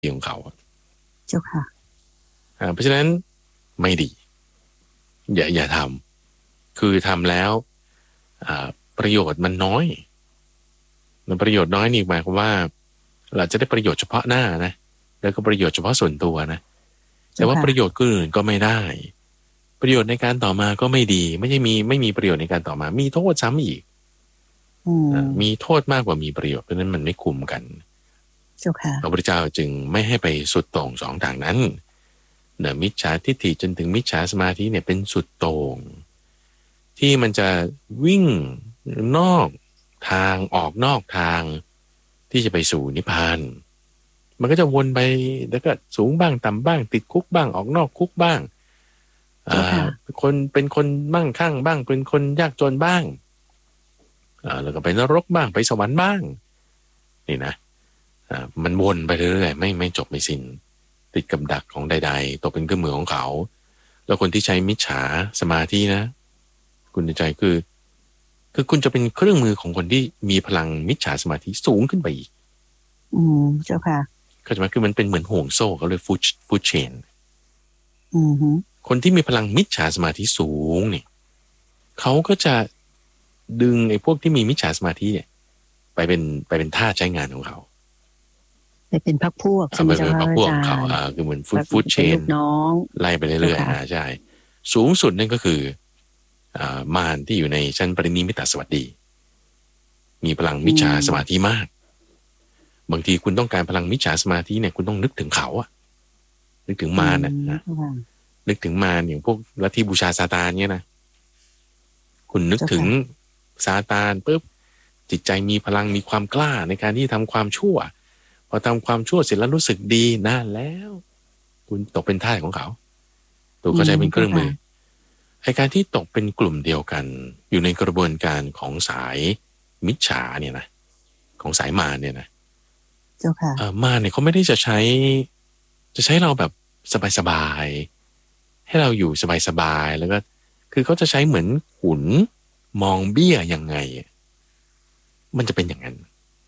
ของเขาเจ้าค่ะเพราะฉะนั้นไม่ดีอย่าทำคือทำแล้วประโยชน์มันน้อยมันประโยชน์น้อยนี่หมายความว่าเราจะได้ประโยชน์เฉพาะหน้านะแล้วก็ประโยชน์เฉพาะส่วนตัวนะแต่ว่าประโยชน์อื่นก็ไม่ได้ประโยชน์ในการต่อมาก็ไม่ดีไม่มีประโยชน์ในการต่อมามีโทษซ้ำอีกมีโทษมากกว่ามีประโยชน์เพราะนั้นมันไม่คุ้มกันพระพุทธเจ้าจึงไม่ให้ไปสุดโต่งสองทางนั้นเนี่ยมิจฉาทิฏฐิจนถึงมิจฉาสมาธิเนี่ยเป็นสุดโต่งที่มันจะวิ่งนอกทางออกนอกทางที่จะไปสู่นิพพานมันก็จะวนไปแล้วก็สูงบ้างต่ำบ้างติดคุกบ้างออกนอกคุกบ้างคนเป็นคนมั่งคั่งบ้างเป็นคนยากจนบ้างแล้วก็ไปนรกบ้างไปสวรรค์บ้างนี่นะมันวนไปเรื่อยๆไม่จบไม่สิ้นติดกับดักของใดๆตกเป็นเครื่องมือของเขาแล้วคนที่ใช้มิจฉาสมาธินะคุณใจคือคุณจะเป็นเครื่องมือของคนที่มีพลังมิจฉาสมาธิสูงขึ้นไปอีกเจ้าค่ะเข้าใจไหมคือมันเป็นเหมือนห่วงโซ่เขาเลยฟูดเชนคนที่มีพลังมิจฉาสมาธิสูงเนี่ยเขาก็จะดึงไอ้พวกที่มีมิจฉาสมาธิเนี่ยไปเป็นท่าใช้งานของเขาไปเป็นพรรคพวกใช่ไหมจ๊ะพรรคพวกของเขาคือเหมือนฟูดเชนไล่ไปเรื่อยๆใช่สูงสุดนั่นก็คือมารที่อยู่ในชั้นปรินิมิตสวัสดีมีพลังมิจฉาสมาธิมากบางทีคุณต้องการพลังมิจฉาสมาธิเนี่ยคุณต้องนึกถึงเขาอะนึกถึงมารนะนึกถึงมารอย่างพวกลัทธิบูชาซาตานเนี่ยนะคุณนึกถึงซาตานปุ๊บจิตใจมีพลังมีความกล้าในการที่ทำความชั่วพอทำความชั่วเสร็จแล้วรู้สึกดีนั่นแล้วคุณตกเป็นทาสของเขาตัวเขาใช้เป็นเครื่องมือไอ้การที่ตกเป็นกลุ่มเดียวกันอยู่ในกระบวนการของสายมิจฉาเนี่ยนะของสายมารเนี่ยนะมารเนี่ยเขาไม่ได้จะใช้เราแบบสบายๆให้เราอยู่สบายๆแล้วก็คือเขาจะใช้เหมือนขุนมองเบี้ยยังไงมันจะเป็นอย่างนั้น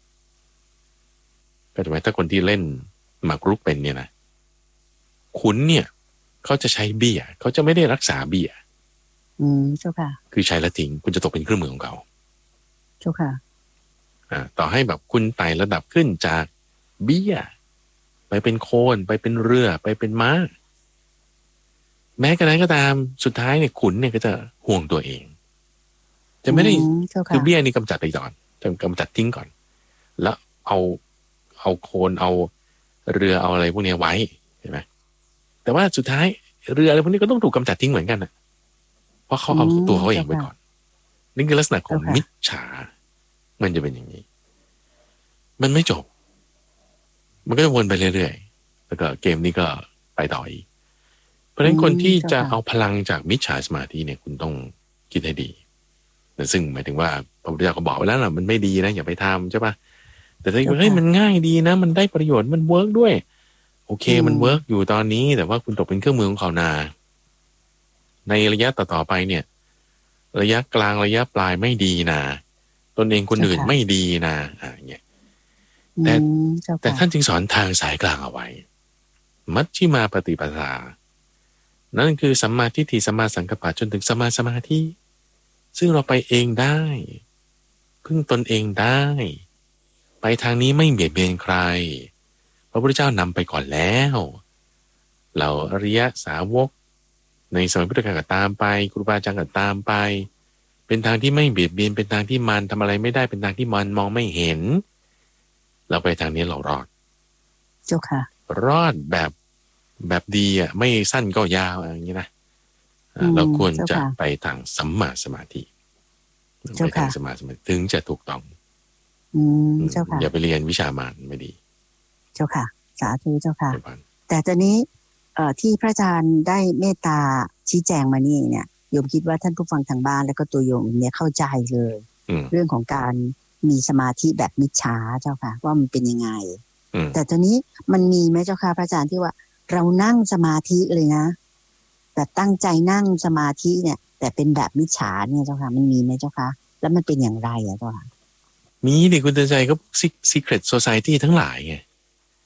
ก็จะหมายถ้าคนที่เล่นหมากรุกเป็นเนี่ยนะขุนเนี่ยเขาจะใช้เบี้ยเขาจะไม่ได้รักษาเบี้ยเจ้าค่ะคือใช้แล้วทิ้งคุณจะตกเป็นเครื่องมือของเขาเจ้าค่ะต่อให้แบบคุณไต่ระดับขึ้นจากเบี้ยไปเป็นโคนไปเป็นเรือไปเป็นม้าแม้กระนั้นก็ตามสุดท้ายเนี่ยขุนเนี่ยก็จะห่วงตัวเองจะไม่ได้คือเบี้ยนี่กำจัดไปก่อนจะกำจัดทิ้งก่อนแล้วเอาโคนเอาเรือเอาอะไรพวกนี้ไว้เห็นไหมแต่ว่าสุดท้ายเรืออะไรพวกนี้ก็ต้องถูกกำจัดทิ้งเหมือนกันนะเพราะเขาเอาตัวเขาเองไปก่อนนี่คือลักษณะของมิจฉามันจะเป็นอย่างนี้มันไม่จบมันก็จะวนไปเรื่อยๆแล้วก็เกมนี้ก็ไปต่ออีกเพราะฉะนั้นคนที่จะเอาพลังจากมิจฉาสมาธิเนี่ยคุณต้องคิดให้ดีซึ่งหมายถึงว่าพระพุทธเจ้าก็บอกไว้แล้วล่ะมันไม่ดีนะอย่าไปทำใช่ปะแต่ถ้าเฮ้ยมันง่ายดีนะมันได้ประโยชน์มันเวิร์กด้วยโอเคมันเวิร์กอยู่ตอนนี้แต่ว่าคุณตกเป็นเครื่องมือของเขานาในระยะต่อๆไปเนี่ยระยะกลางระยะปลายไม่ดีนะตนเองคนอื่นไม่ดีนะอย่างเงี้ยแต่ท่านจึงสอนทางสายกลางเอาไว้มัชฌิมาปฏิปทานั่นคือสัมมาทิฏฐิสัมมาสังกัปปะจนถึงสัมมาสมาธิซึ่งเราไปเองได้พึ่งตนเองได้ไปทางนี้ไม่เบียดเบียนใครพระพุทธเจ้านำไปก่อนแล้วเหล่าอริยสาวกในสมัยพุทธกาลก็ตามไปครูบาอาจารย์ก็ตามไปเป็นทางที่ไม่เบียดเบียนเป็นทางที่มันทำอะไรไม่ได้เป็นทางที่มันมองไม่เห็นเราไปทางนี้เรารอดเจ้าค่ะรอดแบบดีอ่ะไม่สั้นก็ยาวอย่างนี้นะเราควรจะไปทางสัมมาสมาธิไปทางสัมมาสมาธิถึงจะถูกต้องเจ้าค่ะอย่าไปเรียนวิชามารไม่ดีเจ้าค่ะสาธุเจ้าค่ะแต่ตอนนี้ที่พระอาจารย์ได้เมตตาชี้แจงมานี่เนี่ยโยมคิดว่าท่านผู้ฟังทางบ้านแล้วก็ตัวโยมเนี่ยเข้าใจเลยเรื่องของการมีสมาธิแบบมิจฉาเจ้าค่ะว่ามันเป็นยังไงแต่ตอนนี้มันมีไหมเจ้าค่ะพระอาจารย์ที่ว่าเรานั่งสมาธิเลยนะแต่ตั้งใจนั่งสมาธิเนี่ยแต่เป็นแบบมิจฉาเนี่ยเจ้าค่ะมันมีไหมเจ้าค่ะแล้วมันเป็นอย่างไรเจ้าค่ะมีดิคุณเตือนใจก็ Secret Society ทั้งหลายไง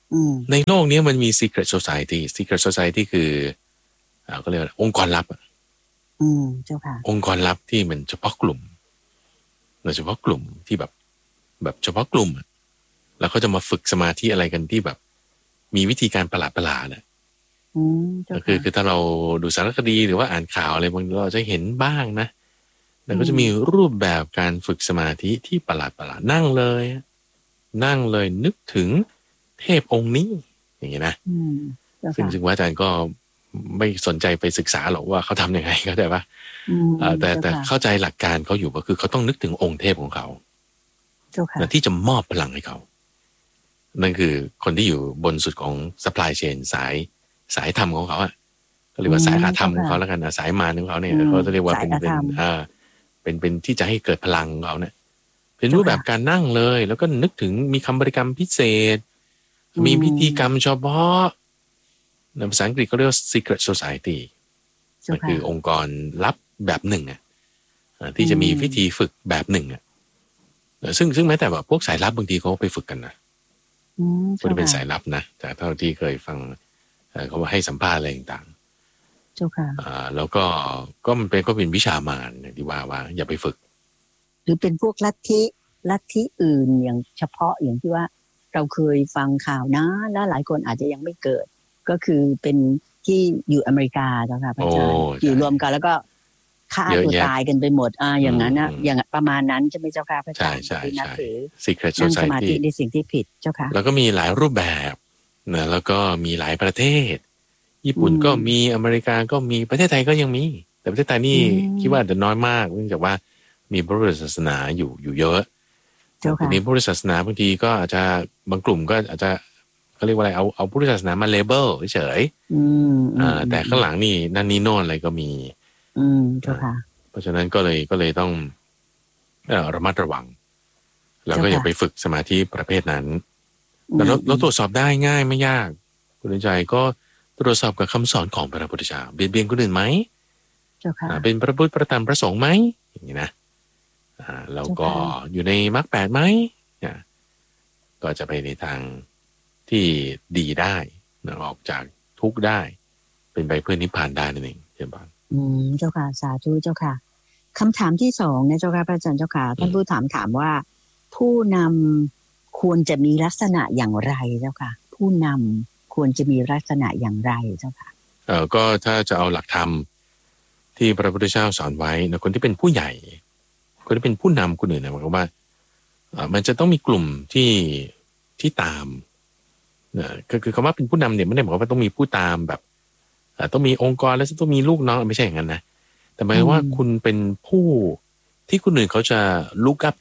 ในโลกนี้มันมี secret society คือก็เรียกว่าองค์กรลับเจ้าค่ะองค์กรลับที่มันเฉพาะกลุ่มโดยเฉพาะกลุ่มที่แบบเฉพาะกลุ่มแล้วเขาจะมาฝึกสมาธิอะไรกันที่แบบมีวิธีการประหลาดนะก็คือถ้าเราดูสารคดีหรือว่าอ่านข่าวอะไรบางเราจะเห็นบ้างนะแล้วก็จะมีรูปแบบการฝึกสมาธิที่ประหลาดนั่งเลยนึกถึงเทพองค์นี้อย่างนี้นะซึ่งว่าอาจารย์ก็ไม่สนใจไปศึกษาหรอกว่าเขาทำยังไงก็ได้ปะแต่เข้าใจหลักการเขาอยู่ก็คือเขาต้องนึกถึงองค์เทพของเขาที่จะมอบพลังให้เขานั่นคือคนที่อยู่บนสุดของ supply chain สายธรรมของเขาอ่ะก็เรียกว่าสายอาธรรมของเขาแล้วกันสายมารของเขาเนี่ยเขาจะเรียกว่าเป็นที่จะให้เกิดพลังของเขาเนี่ยเป็นรูปแบบการนั่งเลยแล้วก็นึกถึงมีคำบริกรรมพิเศษมีพิธีกรรมเฉพาะในภาษาอังกฤษเขาเรียกว่า secret society มันคือองค์กรลับแบบหนึ่งที่จะมีพิธีฝึกแบบหนึ่งซึ่งแม้แต่แบบพวกสายลับบางทีเขาไปฝึกกันนะมันเป็นสายลับนะแต่เท่าที่เคยฟังเขาให้สัมภาษณ์อะไรต่างๆเจ้าค่ะแล้วก็มันเป็นวิชามารที่ว่าอย่าไปฝึกหรือเป็นพวกลัทธิอื่นอย่างเฉพาะอย่างที่ว่าเราเคยฟังข่าวนะและหลายคนอาจจะยังไม่เกิดก็คือเป็นที่อยู่อเมริกาเจ้าค่ะพระอาจารย์อยู่รวมกันแล้วก็ฆ่าตัวตายกันไปหมดอย่างนั้นนะอย่างประมาณนั้นใช่ไหมเจ้าค่ะพระอาจารย์ที่นับถือ Secret นั่ง Society สมาธิในสิ่งที่ผิดเจ้าค่ะแล้วก็มีหลายรูปแบบนะแล้วก็มีหลายประเทศญี่ปุ่นก็มีอเมริกาก็มีประเทศไทยก็ยังมีแต่ประเทศไทยนี่คิดว่าจะน้อยมากเนื่องจากว่ามีพระพุทธศาสนาอยู่เยอะทีนี้พระพุทธศาสนาบางทีก็อาจจะบางกลุ่มก็อาจจะเขาเรียกว่าอะไรเอาพุทธศาสนามาเลเบลเฉยแต่ข้างหลังนี่นั่นนี่โน่นอะไรก็มีเพราะฉะนั้นก็เลยต้องระมัดระวังแล้วก็อย่าไปฝึกสมาธิประเภทนั้นแล้วเราตรวจสอบได้ง่ายไม่ยากคุณใจก็ตรวจสอบกับคำสอนของพระพุทธเจ้าเบียดคนอื่นไหมเป็นพระพุทธพระธรรมพระสงฆ์ไหมอย่างนี้นะแล้วก็อยู่ในมรรค8ไหมก็จะไปในทางที่ดีได้ออกจากทุกข์ได้เป็นไปเพื่อนิพพานได้นั่นเองเจ้าค่ะเจ้าค่ะสาธุเจ้าค่ะคำถามที่2เนี่ยเจ้าค่ะพระอาจารย์เจ้าค่ะท่านผู้ถามว่าผู้นำควรจะมีลักษณะอย่างไรเจ้าค่ะผู้นำควรจะมีลักษณะอย่างไรเจ้าค่ะก็ถ้าจะเอาหลักธรรมที่พระพุทธเจ้าสอนไว้นะคนที่เป็นผู้ใหญ่คนที่เป็นผู้นำคนอื่นนะหมายความว่ามันจะต้องมีกลุ่มที่ตามคือคำว่าเป็นผู้นำเนี่ยไม่ได้หมายความว่าต้องมีผู้ตามแบบต้องมีองค์กรแล้วต้องมีลูกน้องไม่ใช่อย่างนั้นนะแต่หมายว่าคุณเป็นผู้ที่คนอื่นเขาจะ look up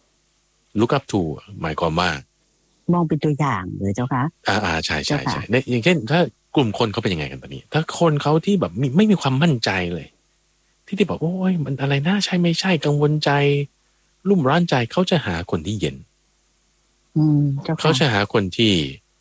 to หมายความว่ามองเป็นตัวอย่างเลยเจ้าค่ะใช่เนี่ยอย่างเช่นถ้ากลุ่มคนเขาเป็นยังไงกันตอนนี้ถ้าคนเขาที่แบบไม่มีความมั่นใจเลยที่บอกโอ้ยมันอะไรน่าใช่ไม่ใช่กังวลใจรุ่มร้อนใจเขาจะหาคนที่เย็นเขาจะหาคนที่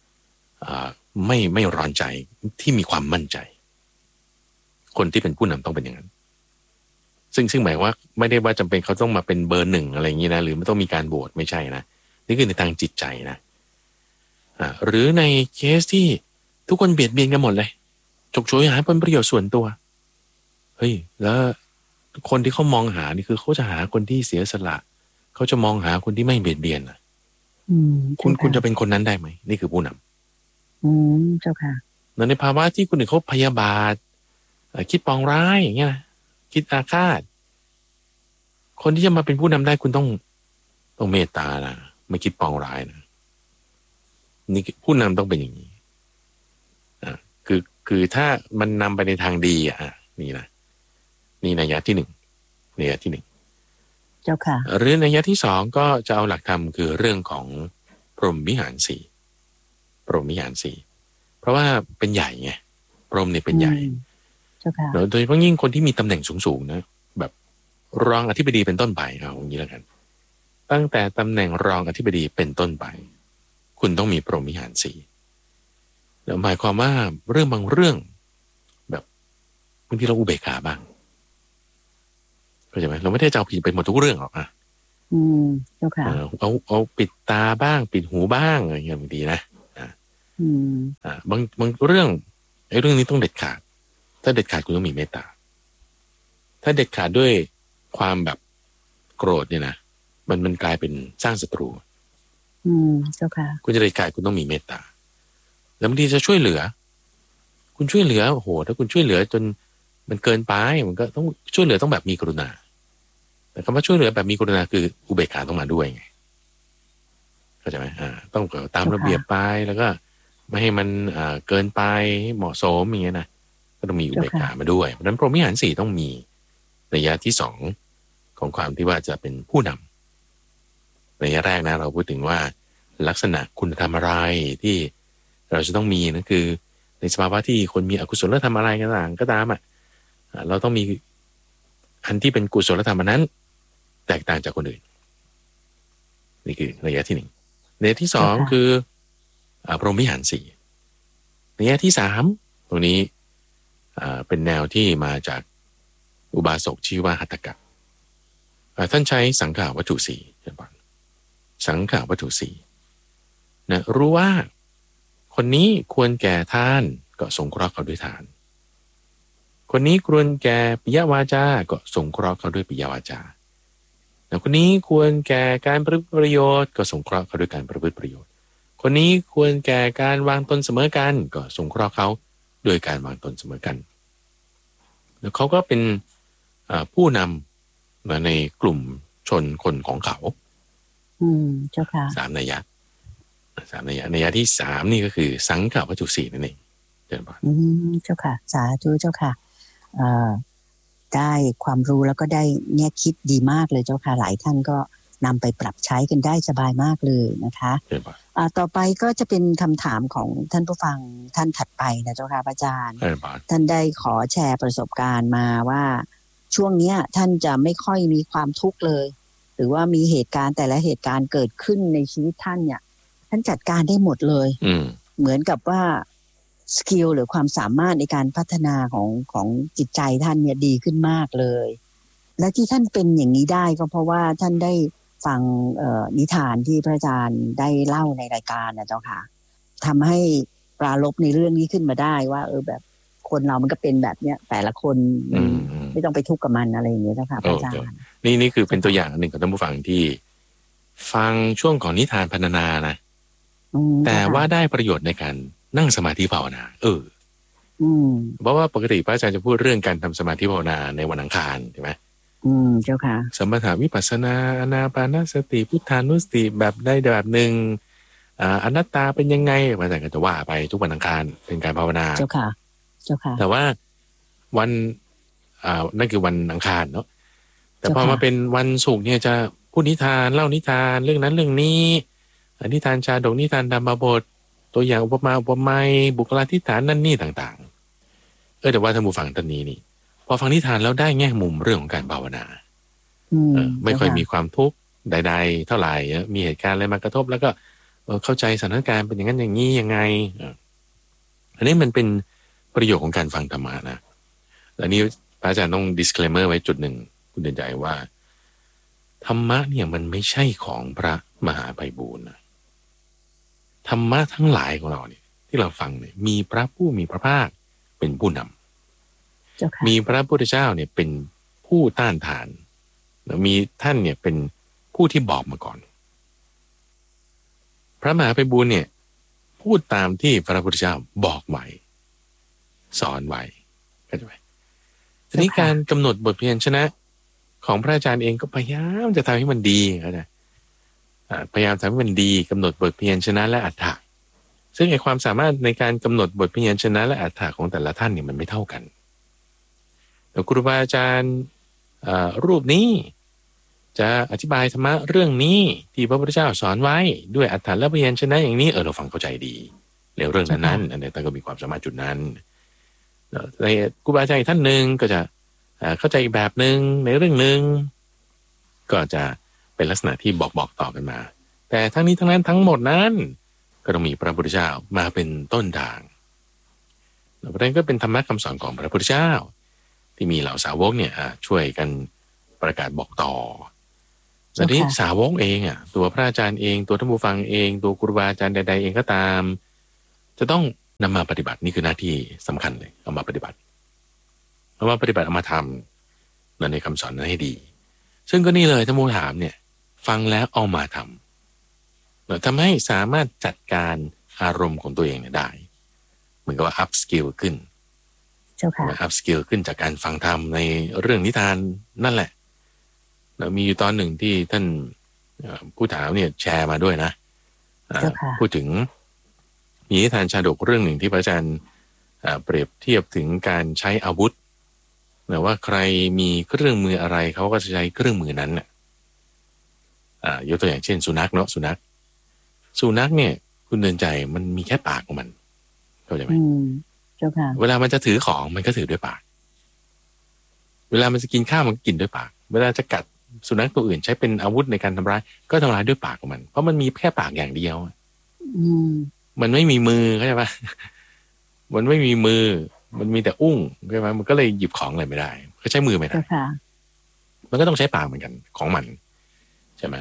ไม่ร้อนใจที่มีความมั่นใจคนที่เป็นผู้นำต้องเป็นอย่างนั้นซึ่งหมายว่าไม่ได้ว่าจำเป็นเขาต้องมาเป็นเบอร์1อะไรอย่างนี้นะหรือไม่ต้องมีการโหวตไม่ใช่นะนี่คือในทางจิตใจนะหรือในเคสที่ทุกคนเบียดเบียนกันหมดเลยฉกฉวยหาผลประโยชน์ส่วนตัวเฮ้ยแล้วคนที่เขามองหานี่คือเขาจะหาคนที่เสียสละเขาจะมองหาคนที่ไม่เบียดเบียนนะคุณจะเป็นคนนั้นได้ไหมนี่คือผู้นำเจ้าค่ะในภาวะที่คนอื่นเขาพยาบาทคิดปองร้ายอย่างเงี้ยคิดอาฆาตคนที่จะมาเป็นผู้นำได้คุณต้องเมตตานะไม่คิดปองร้ายนะนี่ผู้นำต้องเป็นอย่างนี้คือถ้ามันนำไปในทางดีนี่นะนี่นัยยะที่1นัยยะที่1 เจ้าค่ะหรือนัยยะที่2ก็จะเอาหลักธรรมคือเรื่องของพรหมวิหาร4พรหมวิหาร4เพราะว่าเป็นใหญ่ไงพรหมเนี่ยเป็นใหญ่โดยเฉพาะยิ่งคนที่มีตำแหน่งสูงๆนะแบบรองอธิบดีเป็นต้นไปเอาอย่างนี้แล้วกันตั้งแต่ตำแหน่งรองอธิบดีเป็นต้นไปคุณต้องมีพรหมวิหาร4แล้วหมายความว่าเรื่องบางเรื่องแบบบางทีเราอุเบกขาบ้างเข้าใจไหมเราไม่ได้จะเอาผิดไปหมดทุกเรื่องหรอกเจ้าค่ะเอาปิดตาบ้างปิดหูบ้างอะไรอย่างเงี้ยบางทีนะบางเรื่องไอ้เรื่องนี้ต้องเด็ดขาดถ้าเด็ดขาดคุณต้องมีเมตตาถ้าเด็ดขาดด้วยความแบบโกรธเนี่ยนะมันกลายเป็นสร้างศัตรูเจ้าค่ะคุณจะเด็ดขาดคุณต้องมีเมตตาแล้วบางทีจะช่วยเหลือคุณช่วยเหลือโอ้โหถ้าคุณช่วยเหลือจนมันเกินไปมันก็ต้องช่วยเหลือต้องแบบมีกรุณาแต่คำว่าช่วยเหลือแบบมีกรุณาคืออุเบกขาต้องมาด้วยไงเข้าใจไหมต้องตามระเบียบไปแล้วก็ไม่ให้มันเกินไปเหมาะสมอย่างเงี้ยนะก็ต้องมีอุเบกขามาด้วยเพราะฉะนั้นพรหมวิหารสี่ต้องมีระยะที่สองของความที่ว่าจะเป็นผู้นำระยะแรกนะเราพูดถึงว่าลักษณะคุณธรรมอะไรที่เราจะต้องมีนั่นคือในสภาวะที่คนมีอกุศลธรรมอะไรต่างก็ตามเราต้องมีอันที่เป็นกุศลธรรมนั้นแตกต่างจากคนอื่นนี่คือระยะที่หนึ่งระยะที่สองคือพรหมวิหารสี่ระยะที่สามตรงนี้เป็นแนวที่มาจากอุบาสกชื่อว่าหัตถกะท่านใช้สังขาวัตถุสี่สังขาวัตถุสี่นะรู้ว่าคนนี้ควรแก่ทานก็สงเคราะห์เขาด้วยทานคนนี้ควรแก่ปิยวาจาก็สงเคราะห์เขาด้วยปิยวาจาแล้วคนนี้ควรแก่การประพฤติประโยชน์ก็สงเคราะห์เขาด้วยการประพฤติประโยชน์คนนี้ควรแก่การวางตนเสมอกันก็สงเคราะห์เขาโดยการวางตนเสมอกันแล้วเขาก็เป็นผู้นำมาในกลุ่มชนคนของเขาเจ้าค่ะสามนัยยะนัยยะที่สามนี่ก็คือสังขาวัตถุสี่นั่นเองเจ้าค่ะสาธุเจ้าค่ะได้ความรู้แล้วก็ได้แง่คิดดีมากเลยเจ้าค่ะหลายท่านก็นำไปปรับใช้กันได้สบายมากเลยนะคะต่อไปก็จะเป็นคำถามของท่านผู้ฟังท่านถัดไปนะเจ้าค่ะอาจารย์ท่านได้ขอแชร์ประสบการณ์มาว่าช่วงนี้ท่านจะไม่ค่อยมีความทุกข์เลยหรือว่ามีเหตุการณ์แต่ละเหตุการณ์เกิดขึ้นในชีวิตท่านเนี่ยท่านจัดการได้หมดเลยเหมือนกับว่าสกิลหรือความสามารถในการพัฒนาของจิตใจท่านเนี่ยดีขึ้นมากเลยและที่ท่านเป็นอย่างนี้ได้ก็เพราะว่าท่านได้ฟังนิทานที่พระอาจารย์ได้เล่าในรายการนะเจ้าค่ะทำให้ปราลบในเรื่องนี้ขึ้นมาได้ว่าแบบคนเรามันก็เป็นแบบเนี้ยแต่ละคนไม่ต้องไปทุกข์กับมันอะไรอย่างเงี้ยเจ้าค่ะพระอาจารย์นี่คือเป็นตัวอย่างหนึ่งของท่านผู้ฟังที่ฟังช่วงของนิทานพรรณนานะแต่ว่าได้ประโยชน์ในการนั่งสมาธิภาวนาเพราะว่าปกติพระอาจารย์จะพูดเรื่องการทำสมาธิภาวนาในวันอังคารใช่ไหมเจ้าค่ะสมถะวิปัสสนาอานาปานสติพุทธานุสติแบบได้แบบหนึ่งอนัตตาเป็นยังไงพระอาจารย์ก็จะว่าไปทุกวันอังคารเป็นการภาวนาเจ้าค่ะแต่ว่าวันนั่นคือวันอังคารเนาะแต่พอมาเป็นวันศุกร์เนี่ยจะพูดนิทานเล่านิทานเรื่องนั้นเรื่องนี้นิทานชาดกนิทานธรรมบทตัวอย่างอุปมาอุปไมยบุคลาธิฐานนั่นนี่ต่างๆแต่ว่าท่านผู้ฟังท่านนี้นี่พอฟังนิทานแล้วได้แง่มุมเรื่องของการภาวนาไม่ค่อยมีความทุกข์ใดๆเท่าไหร่มีเหตุการณ์อะไรมากระทบแล้วก็เข้าใจสถานการณ์เป็นอย่างนั้นอย่างนี้ยังไงอันนี้มันเป็นประโยชน์ของการฟังธรรมะนะและนี้พระอาจารย์ต้อง disclaimer ไว้จุดหนึ่งคุณเดินใจว่าธรรมะเนี่ยมันไม่ใช่ของพระมหาไพบูลย์นะธรรมะทั้งหลายของเราเนี่ยที่เราฟังเนี่ยมีพระผู้มีพระภาคเป็นผู้นำมีพระพุทธเจ้าเนี่ยเป็นผู้ต้านทานแล้วมีท่านเนี่ยเป็นผู้ที่บอกมาก่อนพระมหาไพบูลย์เนี่ยพูดตามที่พระพุทธเจ้าบอกไว้สอนไว้เข้าใจไหมทีนี้การกำหนดบทเพียรชนะของพระอาจารย์เองก็พยายามจะทำให้มันดีเข้าใจพยายามทำให้มันดีกำหนดบทเพียรชนะและอรรถะซึ่งไอ้ความสามารถในการกำหนดบทเพียรชนะและอรรถะของแต่ละท่านเนี่ยมันไม่เท่ากันแล้วครูบาอาจารย์รูปนี้จะอธิบายธรรมะเรื่องนี้ที่พระพุทธเจ้าสอนไว้ด้วยอรรถะและพยัญชนะอย่างนี้เราฟังเข้าใจดีในเรื่องนั้นๆอันนี้ท่านก็มีความสามารถจุดนั้นในครูบาอาจารย์ท่านหนึ่งก็จะเข้าใจอีกแบบหนึ่งในเรื่องหนึ่งก็จะเป็นลักษณะที่บอกต่อกันมาแต่ทั้งนี้ทั้งนั้นทั้งหมดนั้นก็ต้องมีพระพุทธเจ้ามาเป็นต้นทางเพราะฉะนั้นก็เป็นธรรมะคำสอนของพระพุทธเจ้าที่มีเหล่าสาวกเนี่ยช่วยกันประกาศบอกต่อแต่ที่สาวกเองตัวพระอาจารย์เองตัวท่านผู้ฟังเองตัวครูบาอาจารย์ใดๆเองก็ตามจะต้องนำมาปฏิบัตินี่คือหน้าที่สำคัญเลยเอามาปฏิบัติเอามาทำในคำสอนนั้นให้ดีซึ่งก็นี่เลยถ้าโมถามเนี่ยฟังแล้วเอามาทำทำให้สามารถจัดการอารมณ์ของตัวเองได้เหมือนกับว่า up skill ขึ้นup skill ขึ้นจากการฟังธรรมในเรื่องนิทานนั่นแหละมีอยู่ตอนหนึ่งที่ท่านผู้ถามเนี่ยแชร์มาด้วยนะพูดถึงมีนิทานชาดกเรื่องหนึ่งที่พระอาจารย์เปรียบเทียบถึงการใช้อาวุธว่าใครมีเครื่องมืออะไรเขาก็จะใช้เครื่องมือนั้นยกตัวอย่างเช่นสุนัขเนาะสุนัขเนี่ยคุณเดินใจมันมีแค่ปากของมันเข้าใจไหมเจ้าค่ะเวลามันจะถือของมันก็ถือด้วยปากเวลามันจะกินข้าวมันก็กินด้วยปากเวลาจะกัดสุนัขตัวอื่นใช้เป็นอาวุธในการทำร้ายก็ทำร้ายด้วยปากของมันเพราะมันมีแค่ปากอย่างเดียวมันไม่มีมือเข้าใจปะมันไม่มีมือมันมีแต่อุ้งใช่ไหมมันก็เลยหยิบของอะไรไม่ได้ก็ใช้มือไม่ได้มันก็ต้องใช้ปากเหมือนกันของมันใช่ไหม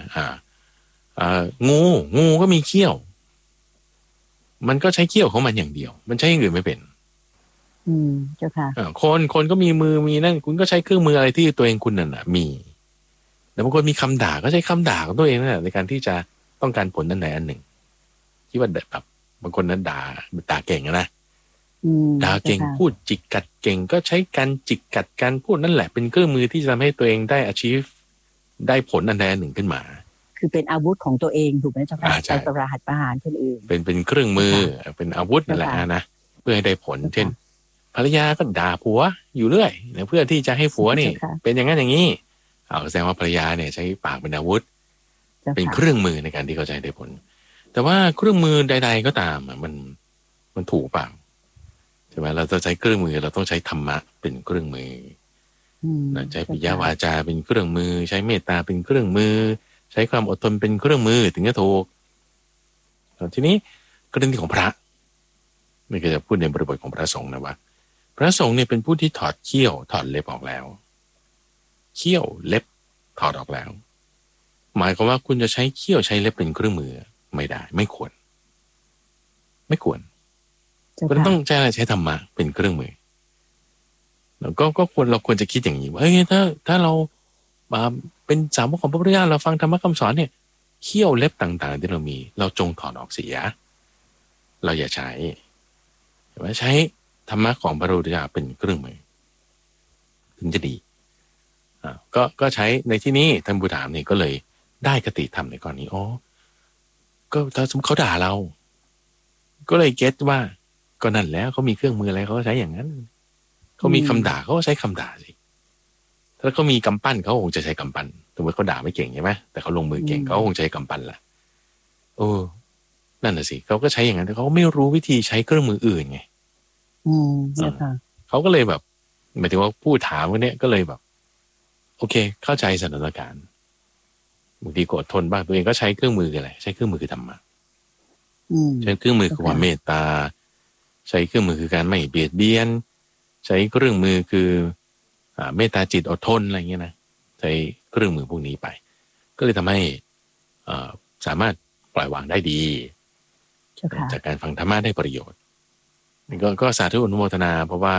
งูก็มีเขี้ยวมันก็ใช้เขี้ยวของมันอย่างเดียวมันใช้อย่างอื่นไม่เป็นเจ้าค่ะคนก็มีมือมีนั่นคุณก็ใช้เครื่องมืออะไรที่ตัวเองคุณนั่นมีแต่บางคนมีคำด่าก็ใช้คำด่าของตัวเองนั่นแหละในการที่จะต้องการผลนั่นไหนอันหนึ่งคิดว่าแบบบางคนนั้นด่าเก่งนะด่าเก่งพูดจิกกัดเก่งก็ใช้การจิกกัดการพูดนั่นแหละเป็นเครื่องมือที่จะทำให้ตัวเองได้ achieve ได้ผลอันใดอันหนึ่งขึ้นมาคือเป็นอาวุธของตัวเองถูกไหมเจ้าค่ะใช้ประหัตประหารคนอื่นเป็นเครื่องมือเป็นอาวุธนั่นแหละนะเพื่อให้ได้ผลเช่นภรรยาก็ด่าผัวอยู่เรื่อยเพื่อที่จะให้ผัวนี่เป็นอย่างนั้นอย่างนี้แสดงว่าภรรยาเนี่ยใช้ปากเป็นอาวุธเป็นเครื่องมือในการที่เขาจะได้ผลแต่ว่าเครื่องมือใดๆก็ตามมันถูกเปล่าใช่ไหมเราจะใช้เครื่องมือเราต้องใช้ธรรมะเป็นเครื่องมือใช้ปิยวาจาเป็นเครื่องมือใช้เมตตาเป็นเครื่องมือใช้ความอดทนเป็นเครื่องมือถึงจะถูกทีนี้กรณีของพระนี่ก็จะพูดในบริบทของพระสงฆ์นะว่าพระสงฆ์เนี่ยเป็นผู้ที่ถอดเขี้ยวถอดเล็บออกแล้วเขี้ยวเล็บถอดออกแล้วหมายความว่าคุณจะใช้เขี้ยวใช้เล็บเป็นเครื่องมือไม่ได้ไม่ควรคุณต้องใช้ธรรมะเป็นเครื่องมือแล้วก็เราควรจะคิดอย่างนี้ว่าถ้าเราเป็นสาวกของพระพุทธเจ้าเราฟังธรรมะคำสอนเนี่ยเขี้ยวเล็บต่างๆที่เรามีเราจงถอดออกเสียเราอย่าใช้ใช้ธรรมะของพระพุทธเจ้าเป็นเครื่องมือถึงจะดีก็ใช้ในที่นี้ท่านผู้ถามนี่ก็เลยได้คติธรรมในกรณีก็ถ้าสมมติเขาด่าเราก็เลยเก็ตว่าก็นั่นแล้วเขามีเครื่องมืออะไรเขาใช้อย่างนั้นเขามีคำด่าเขาก็ใช้คำด่าสิถ้าเขามีกำปั้นเขาคงจะใช้กำปั้นสมมติเขาด่าไม่เก่งใช่ไหมแต่เขาลงมือเก่งเขาคงใช้กำปั้นแหละนั่นแหละสิเขาก็ใช้อย่างนั้นแต่เขาไม่รู้วิธีใช้เครื่องมืออื่นไงเขาก็เลยแบบหมายถึงว่าผู้ถามคนนี้ก็เลยแบบโอเคเข้าใจสถานการณ์บางทีกดทนบ้างตัวเองก็ใช้เครื่องมืออะไรใช้เครื่องมือคือธรรมะใช้เครื่องมือคือความเมตตาใช้เครื่องมือคือการไม่เบียดเบียนใช้เครื่องมือคือเมตตาจิตอดทนอะไรเงี้ยนะใช้เครื่องมือพวกนี้ไปก็เลยทำให้สามารถปล่อยวางได้ดีจากการฟังธรรมะได้ประโยชน์ก็สาธุอนุโมทนาเพราะว่า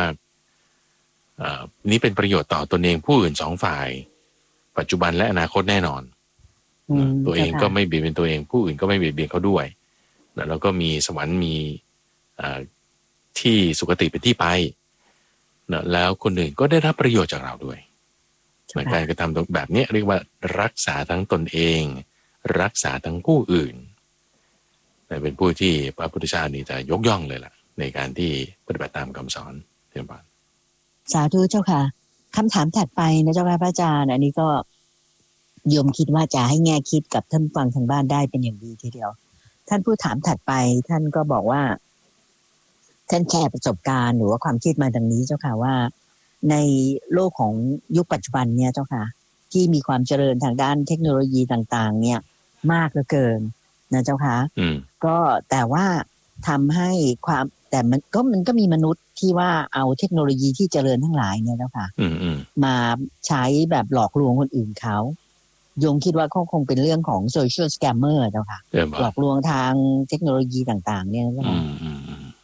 นี้เป็นประโยชน์ต่อตนเองผู้อื่นสองฝ่ายปัจจุบันและอนาคตแน่นอนตัวเองก็ไม่เบียดเบียนตัวเองผู้อื่นก็ไม่เบียดเบียนเขาด้วยแล้วก็มีสวรรค์มีที่สุคติเป็นที่ไปแล้วคนอื่นก็ได้รับประโยชน์จากเราด้วยการกระทำแบบนี้เรียกว่ารักษาทั้งตนเองรักษาทั้งผู้อื่นเป็นผู้ที่พระพุทธเจ้านี่จะยกย่องเลยล่ะในการที่ปฏิบัติตามคำสอนเทียมบานสาธุเจ้าค่ะคำถามถัดไปนะเจ้าค่ะพระอาจารย์อันนี้ก็โยมคิดว่าจะให้แง่คิดกับท่านฟังทางบ้านได้เป็นอย่างดีทีเดียวท่านผู้ถามถัดไปท่านก็บอกว่าท่านแชร์ประสบการณ์หรือว่าความคิดมาดังนี้เจ้าค่ะว่าในโลกของยุคปัจจุบันเนี่ยเจ้าค่ะที่มีความเจริญทางด้านเทคโนโลยีต่างๆเนี่ยมากเหลือเกินนะเจ้าค่ะก็แต่ว่าทำให้ความแต่มันก็มีมนุษย์ที่ว่าเอาเทคโนโลยีที่เจริญทั้งหลายเนี่ยเจ้าค่ะมาใช้แบบหลอกลวงคนอื่นเขาโยงคิดว่าคงเป็นเรื่องของโซเชียลสแกมเมอร์เจ้าค่ะหลอกลวงทางเทคโนโลยีต่างๆเนี่ยเจ้าค่ะ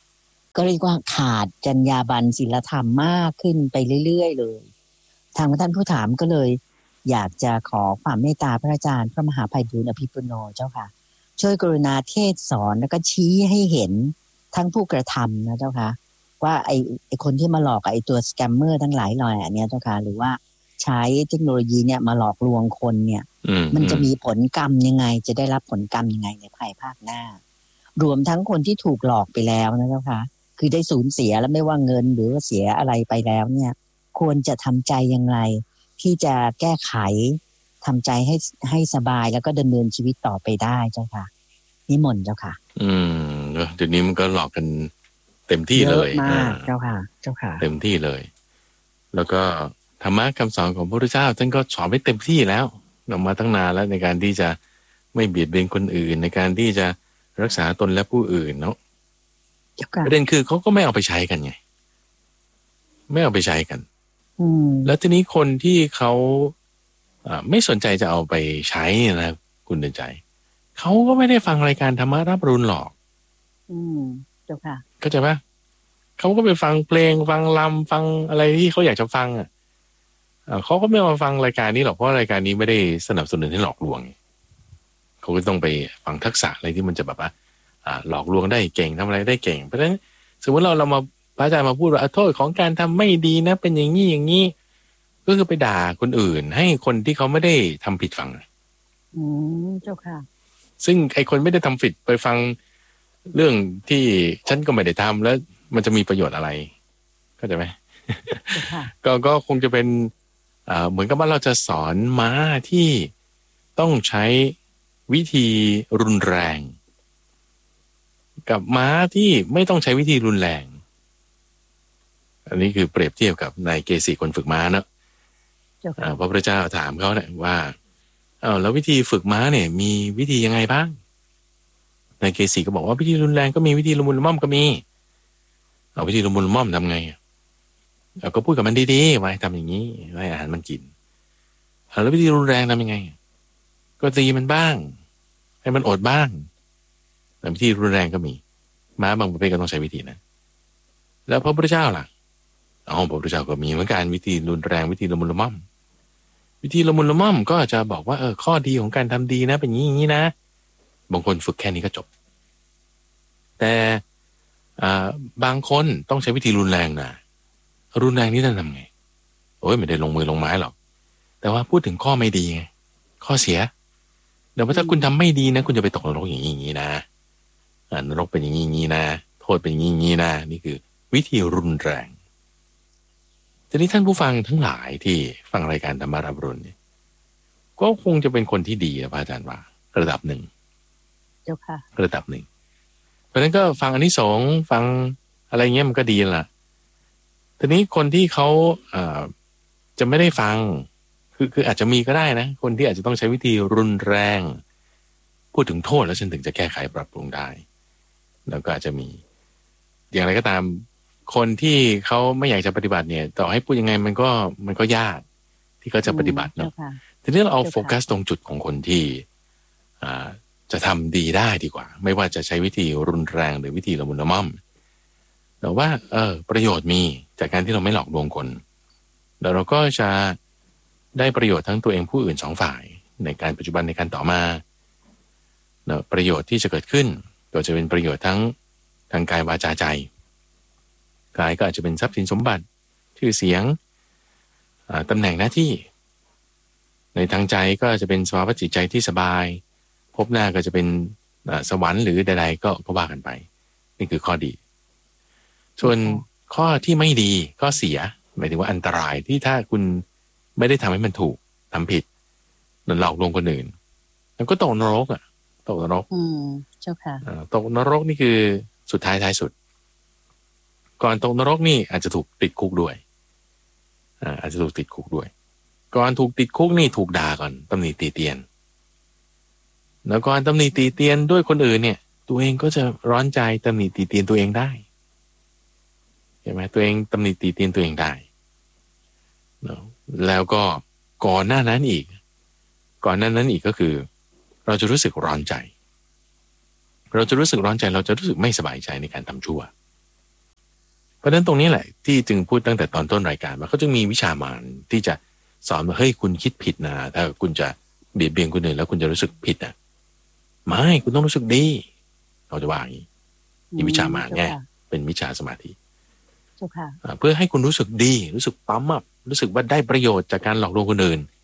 ก็เรียกว่าขาดจรรยาบรรณศีลธรรมมากขึ้นไปเรื่อยๆเลยทางท่านผู้ถามก็เลยอยากจะขอความเมตตาพระอาจารย์พระมหาไพบูลย์อภิปุโนเจ้าค่ะช่วยกรุณาเทศสอนแล้วก็ชี้ให้เห็นทั้งผู้กระทำนะเจ้าค่ะว่าไอ้คนที่มาหลอกไอ้ตัวสแกมเมอร์ทั้งหลายรายอันนี้เจ้าค่ะหรือว่าใช้เทคโนโลยีเนี่ยมาหลอกลวงคนเนี่ยมันจะมีผลกรรมยังไงจะได้รับผลกรรมยังไงในภายภาคหน้ารวมทั้งคนที่ถูกหลอกไปแล้วนะเจ้าค่ะคือได้สูญเสียแล้วไม่ว่าเงินหรือว่าเสียอะไรไปแล้วเนี่ยควรจะทำใจอย่างไรที่จะแก้ไขทำใจให้สบายแล้วก็ดำเนินชีวิตต่อไปได้เจ้าค่ะนิมนต์เจ้าค่ะเดี๋ยวนี้มันก็หลอกกันเต็มที่เลยเยอะมากเจ้าค่ะเจ้าค่ะเต็มที่เลยแล้วก็ธรรมะคำสอนของพระพุทธเจ้าท่านก็สอนไว้เต็มที่แล้วออกมาตั้งนานแล้วในการที่จะไม่เบียดเบียนคนอื่นในการที่จะรักษาตนและผู้อื่นเนาะประเด็นคือเขาก็ไม่เอาไปใช้กันไงไม่เอาไปใช้กันแล้วทีนี้คนที่เขาไม่สนใจจะเอาไปใช้นะคุณเดินใจเขาก็ไม่ได้ฟังรายการธรรมะรับรุนหรอกเจ้าค่ะเข้าใจปะเขาก็ไปฟังเพลงฟังรำฟังอะไรที่เขาอยากจะฟังเขาก็ไม่มาฟังรายการนี้หรอกเพราะรายการนี้ไม่ได้สนับสนุนให้หลอกลวงเขาก็ต้องไปฟังทักษะอะไรที่มันจะแบบว่าหลอกลวงได้เก่งทำอะไรได้เก่งเพราะฉะนั้นสมมติเรามาพระอาจารย์มาพูดว่าโทษของการทำไม่ดีนะเป็นอย่างนี้อย่างนี้ก็คือไปด่าคนอื่นให้คนที่เขาไม่ได้ทำผิดฟังเจ้าค่ะซึ่งไอ้คนไม่ได้ทำผิดไปฟังเรื่องที่ฉันก็ไม่ได้ทำแล้วมันจะมีประโยชน์อะไรเข้าใจไหม ก็คงจะเป็นเหมือนกับว่าเราจะสอนม้าที่ต้องใช้วิธีรุนแรงกับม้าที่ไม่ต้องใช้วิธีรุนแรงอันนี้คือเปรียบเทียบกับนายเกษีคนฝึกม้าเนอะพระพุทธเจ้าถามเขาเนี่ยว่าแล้ววิธีฝึกม้าเนี่ยมีวิธียังไงบ้างนายเกษีก็บอกว่าวิธีรุนแรงก็มีวิธีละมุนละม่อมก็มีเอาวิธีละมุนละม่อมทำไงเราก็พูดกับมันดีๆไว้ทำอย่างนี้ให้อาหารมันกินแล้ววิธีรุนแรงทำยังไงก็ตีมันบ้างให้มันอดบ้างแต่วิธีรุนแรงก็มีม้าบางประเภทก็ต้องใช้วิธีนั้นแล้วพระพุทธเจ้าล่ะพระพุทธเจ้าก็มีเหมือนกันวิธีรุนแรงวิธีละมุนละม่อมวิธีละมุนละม่อมก็จะบอกว่าข้อดีของการทำดีนะเป็นอย่างนี้นะบางคนฝึกแค่นี้ก็จบแต่บางคนต้องใช้วิธีรุนแรงนะรุนแรงนี่ท่านทำไงไม่ได้ลงมือลงไม้หรอกแต่ว่าพูดถึงข้อไม่ดีไงข้อเสียเดี๋ยวถ้าคุณทำไม่ดีนะคุณจะไปตกนรกอย่างนี้นะนรกเป็นอย่างนี้นะโทษเป็นอย่างนี้นะนี่คือวิธีรุนแรงทีนี้ท่านผู้ฟังทั้งหลายที่ฟังรายการธรรมะรับรุนเนี่ยก็คงจะเป็นคนที่ดีนะพระอาจารย์ว่าระดับหนึ่งเจ้าค่ะระดับหนึ่งเพราะฉะนั้นก็ฟังอานิสงส์ฟังอะไรเงี้ยมันก็ดีล่ะทีนี้คนที่เขาจะไม่ได้ฟังคืออาจจะมีก็ได้นะคนที่อาจจะต้องใช้วิธีรุนแรงพูดถึงโทษแล้วฉันถึงจะแก้ไขปรับปรุงได้แล้วก็อาจจะมีอย่างไรก็ตามคนที่เขาไม่อยากจะปฏิบัติเนี่ยต่อให้พูดยังไงมันก็ยากที่เขาจะปฏิบัติเนาะทีนี้เราเอาโฟกัสตรงจุดของคนที่จะทำดีได้ดีกว่าไม่ว่าจะใช้วิธีรุนแรงหรือวิธีละมุนละม่อมแต่ว่าประโยชน์มีจากการที่เราไม่หลอกลวงคนแล้วเราก็จะได้ประโยชน์ทั้งตัวเองผู้อื่นสองฝ่ายในการปัจจุบันในการต่อมาประโยชน์ที่จะเกิดขึ้นก็จะเป็นประโยชน์ทั้งทางกายวาจาใจกายก็อาจจะเป็นทรัพย์สินสมบัติชื่อเสียงตำแหน่งหน้าที่ในทางใจก็จะเป็นสภาวะจิตใจที่สบายพบหน้าก็จะเป็นสวรรค์หรือใดๆก็ว่ากันไปนี่คือข้อดีส่วนข้อที่ไม่ดีข้อเสียหมายถึงว่าอันตรายที่ถ้าคุณไม่ได้ทำให้มันถูกทำผิดหลอกลวงคนอื่นแล้วก็ตกนรกตกนรกเจ้าค่ะตกนรกนี่คือสุดท้ายสุดก่อนตกนรกนี่อาจจะถูกติดคุกด้วยอาจจะถูกติดคุกด้วยก่อนถูกติดคุกนี่ถูกด่าก่อนตำหนิตีเตียนแล้วก่อนตำหนิตีเตียนด้วยคนอื่นเนี่ยตัวเองก็จะร้อนใจตำหนิตีเตียนตัวเองได้ใช่ไหมตัวเองตำหนิตีเตียนตัวเองได้แล้วก็ก่อนหน้านั้นอีกก็คือเราจะรู้สึกร้อนใจเราจะรู้สึกร้อนใจเราจะรู้สึกไม่สบายใจในการทำชั่วราะฉะนั้นตรงนี้แหละที่จึงพูดตั้งแต่ตอนต้นรายการว่าเขาจึงมีวิชามารที่จะสอนว่าเฮ้ยคุณคิดผิดนะถ้าคุณจะเบียดเบียนคนอื่นแล้วคุณจะรู้สึกผิดอ่ะไม่คุณต้องรู้สึกดีเขาจะว่าอย่างนี้วิชามารไงเป็นวิชาสมาธิเพื่อให้คุณรู้สึกดีรู้สึกปั๊มอัพรู้สึกว่าได้ประโยชน์จากการหลอกลวงคนอื่น